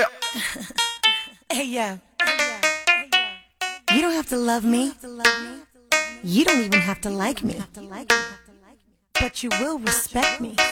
Yeah. Hey, yo. You don't have to love me. You don't even have to like me. But you will respect me.